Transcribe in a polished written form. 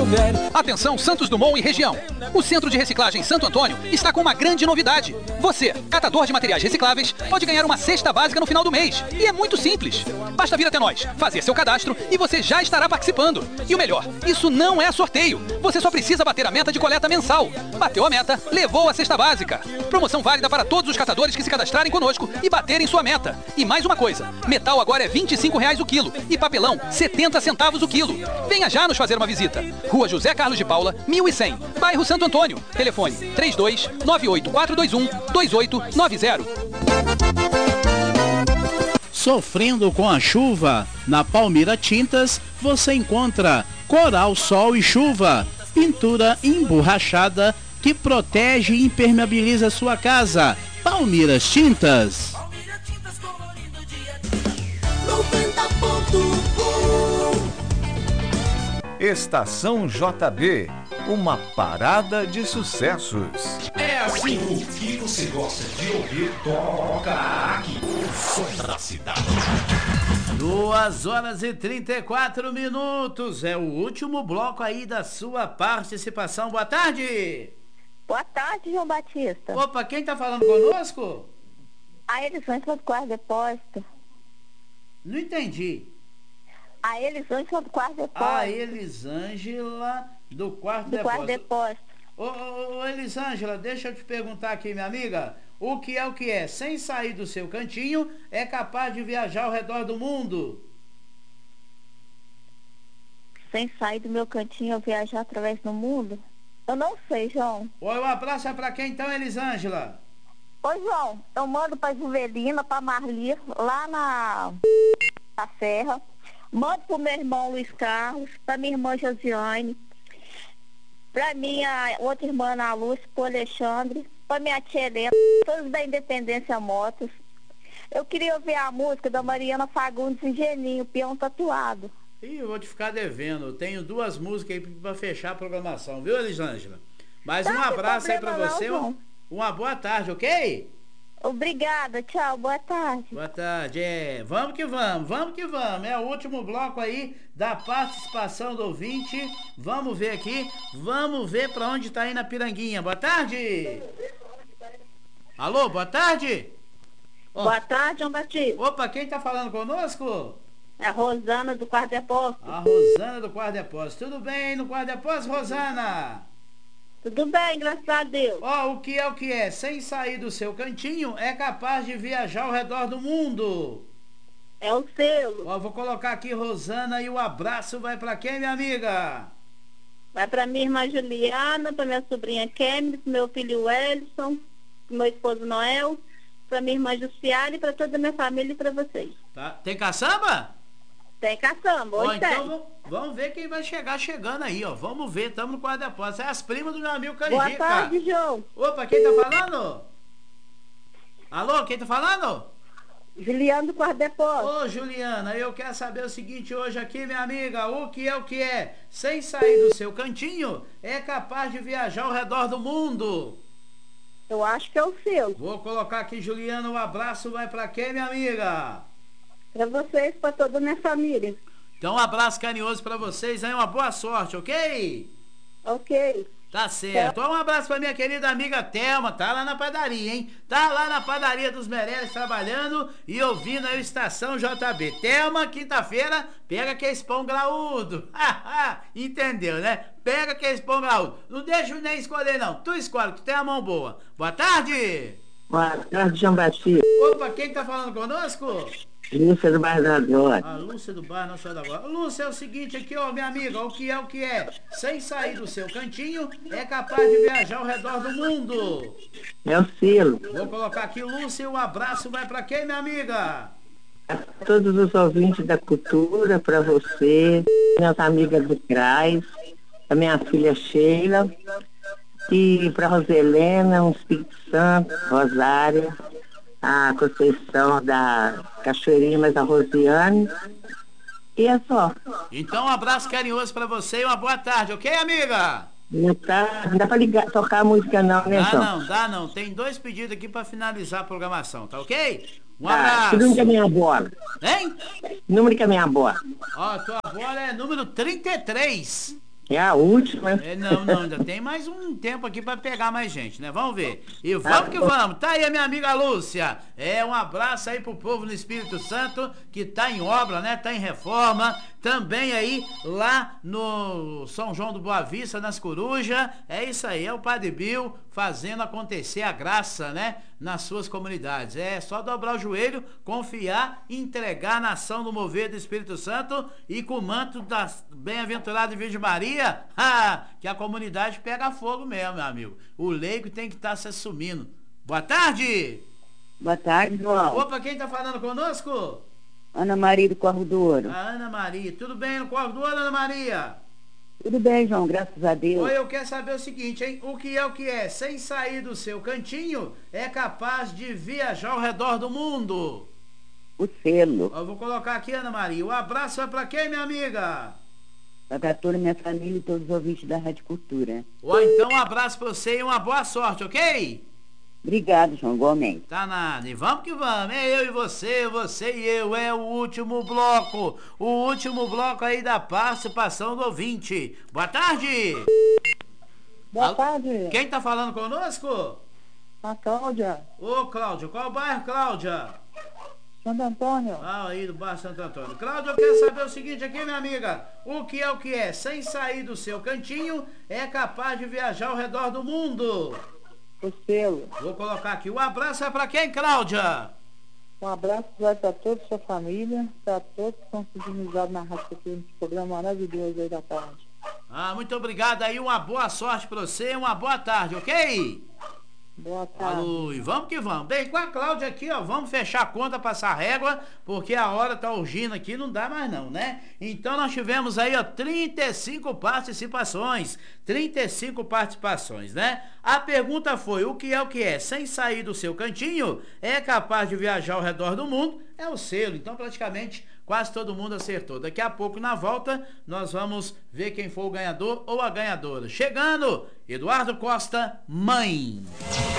Atenção Santos Dumont e região. O Centro de Reciclagem Santo Antônio está com uma grande novidade. Você, catador de materiais recicláveis, pode ganhar uma cesta básica no final do mês. E é muito simples. Basta vir até nós, fazer seu cadastro e você já estará participando. E o melhor, isso não é sorteio. Você só precisa bater a meta de coleta mensal. Bateu a meta, levou a cesta básica. Promoção válida para todos os catadores que se cadastrarem conosco e baterem sua meta. E mais uma coisa, metal agora é R$ 25,00 o quilo e papelão 70 centavos o quilo. Venha já nos fazer uma visita. Rua José Carlos de Paula, 1100, bairro Santo Antônio. Telefone 32-98421-2890. Sofrendo com a chuva? Na Palmira Tintas você encontra Coral Sol e Chuva, pintura emborrachada que protege e impermeabiliza sua casa. Palmiras Tintas. Estação JB, uma parada de sucessos. É assim, o que você gosta de ouvir, toca aqui. O som da cidade. 2h34. É o último bloco aí da sua participação. Boa tarde. Boa tarde, João Batista. Opa, quem tá falando conosco? A Elisângela do Quarto Depósito. Não entendi. A Elisângela do Quarto Depósito. A Elisângela do Quarto Depósito. Quarto Depósito. Ô, Elisângela, deixa eu te perguntar aqui, minha amiga. O que é? Sem sair do seu cantinho, é capaz de viajar ao redor do mundo? Sem sair do meu cantinho, eu viajar através do mundo? Eu não sei, João. Oi, um abraço é pra quem então, Elisângela? Oi, João. Eu mando pra Juvelina, pra Marli, lá na Serra. Mando pro meu irmão Luiz Carlos, pra minha irmã Josiane, pra minha outra irmã Ana Lúcia, pro Alexandre, pra minha tia Helena, todos da Independência Motos. Eu queria ouvir a música da Mariana Fagundes e Geninho, Peão Tatuado. Ih, eu vou te ficar devendo. Eu tenho duas músicas aí pra fechar a programação, viu, Elisângela? Mas um abraço aí pra você, uma boa tarde, ok? Obrigada, tchau, boa tarde. Boa tarde, vamos que vamos. É o último bloco aí da participação do ouvinte. Vamos ver aqui, vamos ver pra onde tá aí na Piranguinha. Boa tarde. Alô, boa tarde. Boa tarde, João Batista. Opa, quem tá falando conosco? É a Rosana do Quarto Depósito. A Rosana do Quarto Depósito. Tudo bem no Quarto Depósito, Rosana? Tudo bem, graças a Deus. O que é? Sem sair do seu cantinho, é capaz de viajar ao redor do mundo. É o selo. Vou colocar aqui, Rosana, e o abraço vai pra quem, minha amiga? Vai pra minha irmã Juliana, pra minha sobrinha Kemi, pro meu filho Wellison, pro meu esposo Noel, pra minha irmã Jussiara e pra toda a minha família e pra vocês. Tá. Tem caçamba? Tem caçamba, hoje tem. Então vamos ver quem vai chegando aí, ó. Vamos ver, estamos no Quarto Depósito. É as primas do meu amigo Canjica. Boa tarde, João. Opa, quem tá falando? Alô, quem tá falando? Juliana do Quarto Depósito. Ô, Juliana, eu quero saber o seguinte hoje aqui, minha amiga. O que é? Sem sair do seu cantinho, é capaz de viajar ao redor do mundo. Eu acho que é o seu. Vou colocar aqui, Juliana, o abraço vai pra quem, minha amiga? Pra vocês, pra toda a minha família. Então um abraço carinhoso pra vocês aí, uma boa sorte, ok? Ok. Tá certo. Um abraço pra minha querida amiga Thelma, tá lá na padaria, hein? Tá lá na padaria dos Meireles trabalhando e ouvindo a Estação JB. Thelma, quinta-feira, pega aquele pão graúdo. Entendeu, né? Pega aquele pão graúdo. Não deixa nem escolher, não. Tu escolhe, tu tem a mão boa. Boa tarde. Boa tarde, João Batista. Opa, quem tá falando conosco? Lúcia do Bairro da Glória. A Lúcia do Bairro, não sou da Glória. Lúcia, é o seguinte aqui, ó, minha amiga, o que é? Sem sair do seu cantinho, é capaz de viajar ao redor do mundo. É o selo. Vou colocar aqui, Lúcia, um abraço vai pra quem, minha amiga? A todos os ouvintes da cultura, pra você, minhas amigas do CRAS, a minha filha Sheila, e pra Roselena, um Espírito Santo, Rosário, a Conceição da Cachoeirinha, mas a Rosiane. E é só. Então um abraço carinhoso pra você e uma boa tarde, ok, amiga? Não dá pra tocar a música não, né, João? Dá não. Tem 2 pedidos aqui pra finalizar a programação, tá ok? Um abraço. Que número que é minha bola? Hein? Número que é minha bola? Ó, tua bola é número 33. É a última. Não, ainda tem mais um tempo aqui pra pegar mais gente, né? Vamos ver. E vamos que vamos. Tá aí a minha amiga Lúcia. Um abraço aí pro povo no Espírito Santo, que tá em obra, né? Tá em reforma. Também aí lá no São João do Boa Vista, nas Corujas. É isso aí, é o Padre Bill fazendo acontecer a graça, né? Nas suas comunidades. É só dobrar o joelho, confiar, entregar na ação do mover do Espírito Santo e com o manto da bem-aventurada Virgem Maria, que a comunidade pega fogo mesmo, meu amigo. O leigo tem que estar se assumindo. Boa tarde! Boa tarde, João. Opa, quem tá falando conosco? Ana Maria do Corvo do Ouro. A Ana Maria. Tudo bem no Corvo do Ouro, Ana Maria? Tudo bem, João, graças a Deus. Oi, eu quero saber o seguinte, hein? O que é? Sem sair do seu cantinho, é capaz de viajar ao redor do mundo. O selo. Eu vou colocar aqui, Ana Maria. O abraço é pra quem, minha amiga? Para toda a minha família e todos os ouvintes da Rádio Cultura. Então um abraço pra você e uma boa sorte, ok? Obrigado, João, igualmente. Tá nada, e vamos que vamos, é eu e você e eu, é o último bloco aí da participação do ouvinte. Boa tarde! Boa tarde. Quem tá falando conosco? A Cláudia. Ô, Cláudia, qual bairro, Cláudia? Santo Antônio. Aí do bairro Santo Antônio. Cláudia, eu quero saber o seguinte aqui, minha amiga. O que é? Sem sair do seu cantinho, é capaz de viajar ao redor do mundo. O selo. Vou colocar aqui. O abraço é pra quem, Cláudia? Um abraço vai para toda a sua família, para todos que estão sintonizados na Rádio Cultura, nesse programa maravilhoso aí da tarde. Muito obrigado aí, uma boa sorte pra você, uma boa tarde, ok? Boa tarde. Alô, e vamos que vamos. Bem, com a Cláudia aqui, ó, vamos fechar a conta, passar a régua, porque a hora tá urgindo aqui, não dá mais não, né? Então nós tivemos aí, ó, 35 participações, né? A pergunta foi, o que é? Sem sair do seu cantinho, é capaz de viajar ao redor do mundo? É o selo, então praticamente quase todo mundo acertou. Daqui a pouco, na volta, nós vamos ver quem foi o ganhador ou a ganhadora. Chegando, Eduardo Costa, mãe.